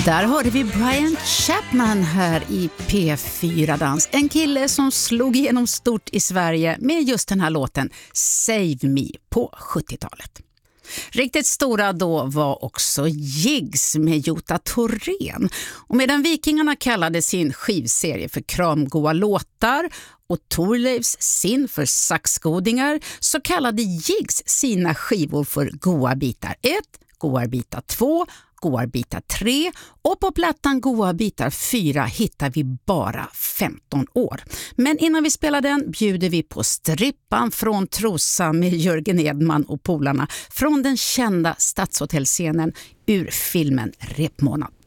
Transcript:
Där hörde vi Brian Chapman här i P4-dans. En kille som slog igenom stort i Sverige med just den här låten Save Me på 70-talet. Riktigt stora då var också Jigs med Jota Thorén. Och medan Vikingarna kallade sin skivserie för Kramgoa låtar och Thorleifs sin för Saxgodingar, så kallade Jigs sina skivor för Goa bitar 1, Goa bitar 2, Goa bitar 3 och på plattan Goa bitar 4 hittar vi bara 15 år. Men innan vi spelar den bjuder vi på Strippan från Trosa med Jörgen Edman och polarna från den kända Stadshotellscenen ur filmen Repmånad.